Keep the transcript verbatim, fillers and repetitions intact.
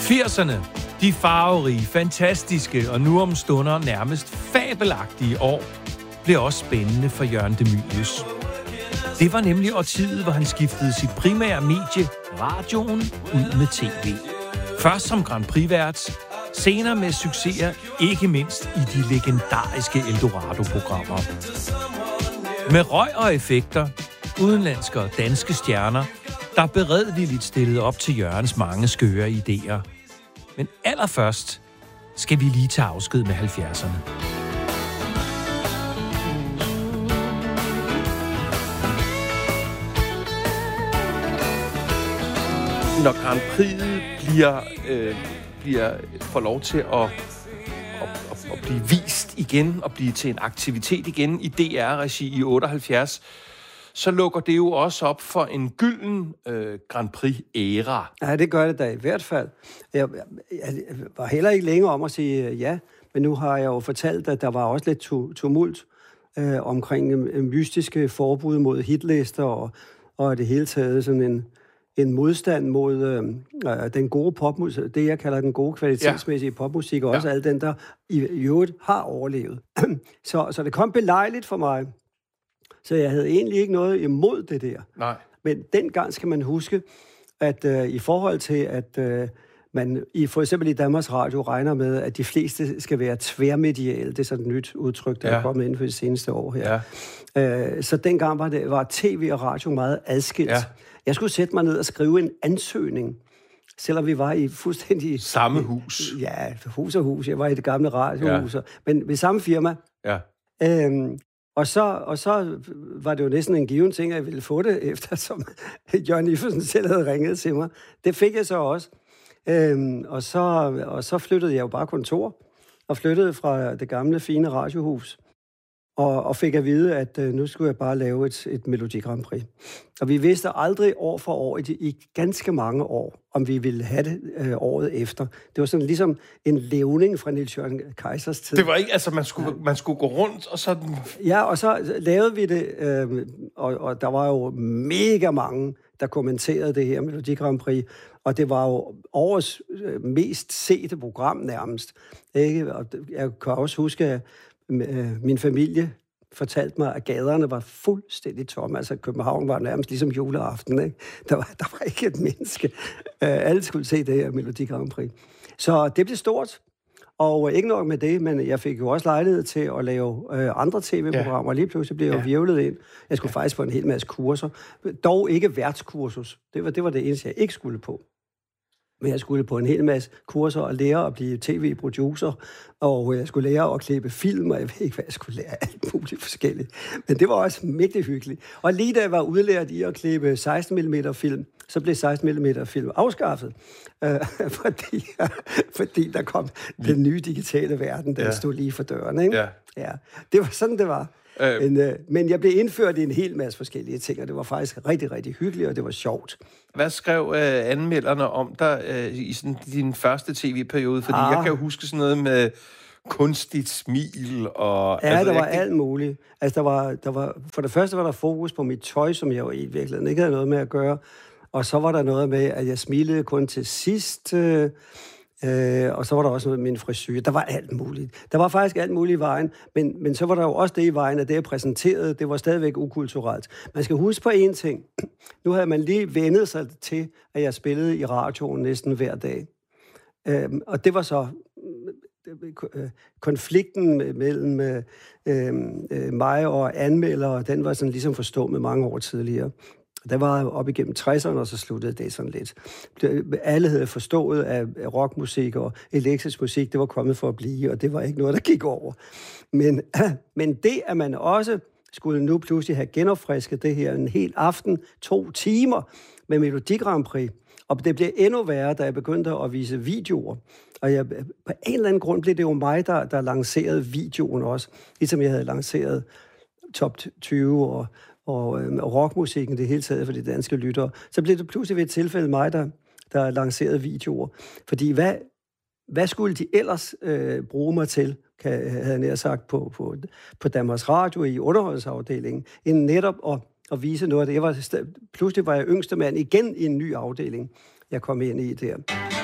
firserne, de farverige, fantastiske og nu om stunder nærmest fabelagtige år, blev også spændende for Jørgen de Mylius. Det var nemlig årtiet, hvor han skiftede sit primære medie, radioen, ud med tv. Først som Grand Prix-vært, senere med succeser, ikke mindst i de legendariske Eldorado-programmer. Med røg og effekter, udenlandske og danske stjerner, der beredvilligt stillede op til Jørgens mange skøre idéer. Men allerførst skal vi lige tage afsked med halvfjerdserne. Når Grand Prix bliver, øh, bliver, får lov til at, at, at, at blive vist igen og blive til en aktivitet igen i D R-regi i otteoghalvfjerds, så lukker det jo også op for en gylden øh, Grand Prix-æra. Ja, det gør det da i hvert fald. Jeg, jeg, jeg var heller ikke længere om at sige ja, men nu har jeg jo fortalt, at der var også lidt tumult øh, omkring øh, mystiske forbud mod hitlister og, og det hele taget sådan en, en modstand mod øh, den gode popmusik, det jeg kalder den gode kvalitetsmæssige ja. popmusik, og også ja. al den, der i øvrigt har overlevet. så, så det kom belejligt for mig. Så jeg havde egentlig ikke noget imod det der. Nej. Men dengang skal man huske, at øh, i forhold til, at øh, man i, for eksempel i Danmarks Radio regner med, at de fleste skal være tværmediale. Det er sådan et nyt udtryk, der ja. er kommet inden for de seneste år her. Ja. Øh, så dengang var, det, var tv og radio meget adskilt. Ja. Jeg skulle sætte mig ned og skrive en ansøgning, selvom vi var i fuldstændig... Samme hus. Ja, hus og hus. Jeg var i det gamle radiohus. Ja. Men ved samme firma. Ja. Øhm, Og så, og så var det jo næsten en given ting, at jeg ville få det, eftersom Jørgen Iversen selv havde ringet til mig. Det fik jeg så også. Øhm, og, så, og så flyttede jeg jo bare kontor, og flyttede fra det gamle, fine radiohus, og, og fik at vide, at øh, nu skulle jeg bare lave et, et Melodi Grand Prix. Og vi vidste aldrig år for år, i, i ganske mange år, om vi ville have det øh, året efter. Det var sådan ligesom en levning fra Niels Jørgen Kaisers tid. Det var ikke, altså man skulle, man skulle gå rundt og sådan... Ja, og så lavede vi det, øh, og, og der var jo mega mange, der kommenterede det her Melodi Grand Prix, og det var jo årets øh, mest sete program nærmest. Ikke? Og jeg kan også huske, at øh, min familie fortalte mig, at gaderne var fuldstændig tomme. Altså, København var nærmest ligesom juleaften, ikke? Der var, der var ikke et menneske. Uh, alle skulle se det her Melodi Grand Prix. Så det blev stort, og ikke nok med det, men jeg fik jo også lejlighed til at lave uh, andre tv-programmer. Ja. Lige pludselig blev jeg ja. hvirvlet ind. Jeg skulle ja. faktisk på en hel masse kurser. Dog ikke værtskursus. Det var, det var det eneste, jeg ikke skulle på. Men jeg skulle på en hel masse kurser og lære at blive tv-producer, og jeg skulle lære at klippe film, og jeg ved ikke, hvad jeg skulle lære, alt muligt forskelligt. Men det var også mægtig hyggeligt. Og lige da jeg var udlært i at klippe seksten millimeter film, så blev seksten millimeter film afskaffet, øh, fordi, fordi der kom den nye digitale verden, der ja. stod lige for døren. Ikke? Ja. Ja, det var sådan, det var. Øh. Men, øh, men jeg blev indført i en hel masse forskellige ting, og det var faktisk rigtig, rigtig hyggeligt, og det var sjovt. Hvad skrev øh, anmelderne om dig øh, i sådan din første tv-periode? Fordi ah. jeg kan jo huske sådan noget med kunstigt smil og... Ja, altså, der var jeg... alt muligt. Altså, der var, der var, for det første var der fokus på mit tøj, som jeg jo i virkeligheden ikke havde noget med at gøre. Og så var der noget med, at jeg smilede kun til sidst... Øh, Øh, og så var der også noget med min frisyr. Der var alt muligt. Der var faktisk alt muligt i vejen, men, men så var der jo også det i vejen, at det jeg præsenterede, det var stadigvæk ukulturelt. Man skal huske på én ting. Nu havde man lige vendet sig til, at jeg spillede i radioen næsten hver dag. Øh, og det var så øh, konflikten mellem øh, øh, mig og anmeldere, den var sådan ligesom forstået mange år tidligere. Der var op igennem tresserne, og så sluttede det sådan lidt. Alle havde forstået, at rockmusik og elektrisk musik, det var kommet for at blive, og det var ikke noget, der gik over. Men, men det, at man også skulle nu pludselig have genopfrisket det her en hel aften, to timer med Melodi Grand Prix, og det blev endnu værre, da jeg begyndte at vise videoer. Og jeg, på en eller anden grund blev det jo mig, der, der lancerede videoen også, ligesom jeg havde lanceret top tyve og og, øh, og rockmusikken det hele taget for de danske lyttere, så blev det pludselig ved et tilfælde mig, der, der lancerede videoer. Fordi hvad, hvad skulle de ellers øh, bruge mig til, kan, havde jeg nær sagt, på, på, på Danmarks Radio i underholdningsafdelingen, end netop at, at vise noget af det. Jeg var, pludselig var jeg yngste mand igen i en ny afdeling, jeg kom ind i der.